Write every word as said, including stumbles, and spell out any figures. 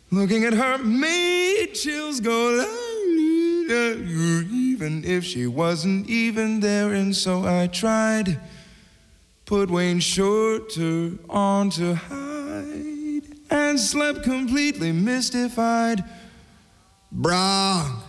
Looking at her made chills go even if she wasn't even there, and so I tried. Put Wayne Shorter on to hide and slept completely mystified. Bronx.